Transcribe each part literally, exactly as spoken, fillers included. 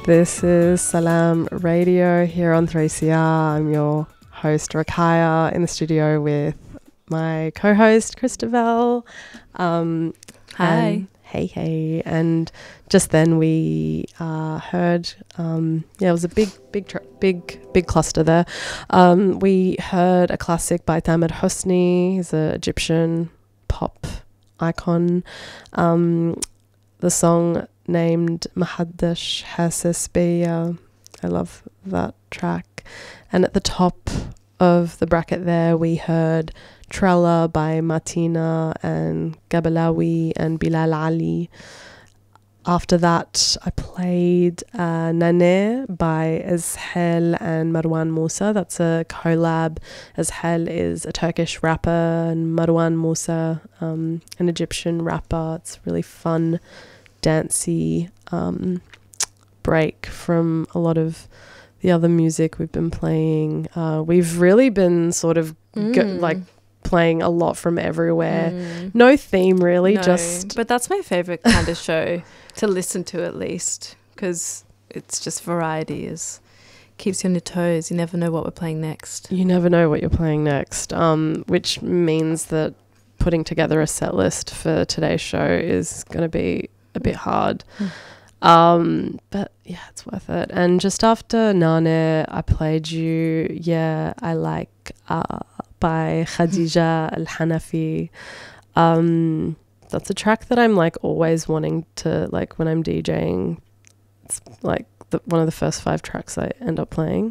This is Salam Radio here on three C R. I'm your host, Rakaya, in the studio with my co-host, Christabel. Um, Hi. Hey, hey. And just then we uh, heard, um, yeah, it was a big, big, tr- big, big cluster there. Um, we heard a classic by Tamer Hosni. He's an Egyptian pop icon. Um, the song named Mahaddash Hasses Beya. I love that track. And at the top of the bracket there, we heard Trella by Martina and Gabalawi and Bilal Ali. After that, I played uh, Nane by Ezhel and Marwan Musa. That's a collab. Ezhel is a Turkish rapper and Marwan Musa, um, an Egyptian rapper. It's really fun, dancey um, break from a lot of the other music we've been playing. Uh, we've really been sort of Mm. go, like playing a lot from everywhere. Mm. No theme really, No, just but that's my favorite kind of show to listen to, at least, because it's just variety. Is keeps you on your toes. You never know what we're playing next. you never know what you're playing next, um, which means that putting together a set list for today's show is going to be a bit hard. Mm. Um, but yeah, it's worth it. And just after Nane, I played you Yeah, I Like uh, by Khadija Al-Hanafi. Um, that's a track that I'm like always wanting to, like when I'm DJing, it's like the, one of the first five tracks I end up playing.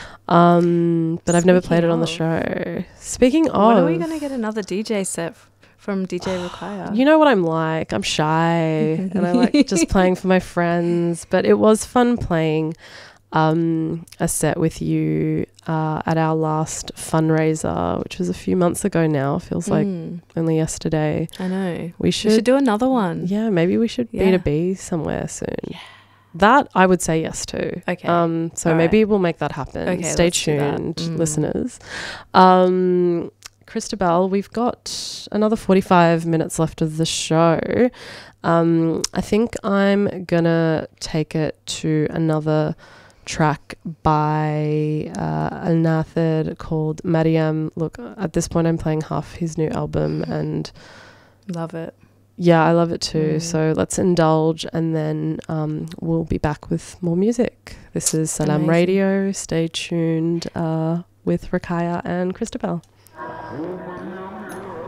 Um, but I've never played it on the Speaking show. Speaking of, When are we going to get another D J set f- from D J Rakaya? you know what I'm like. I'm shy and I like just playing for my friends. But it was fun playing um, a set with you uh, at our last fundraiser, which was a few months ago now. Feels like Mm, only yesterday. I know. We should, We should do another one. yeah, maybe we should Yeah. be to be somewhere soon. That I would say yes to. Okay. Um, so All maybe we'll make that happen. Okay, Stay let's do that. tuned, Mm. listeners. Um, Christabel, we've got another forty-five minutes left of the show. Um, I think I'm gonna take it to another track by uh, Al Nathir called Mariam. Look, at this point I'm playing half his new album and Love it. yeah, I love it too. Mm. So let's indulge and then um, we'll be back with more music. This is Salam Amazing. Radio. Stay tuned uh, with Rakaya and Christabel. Oh,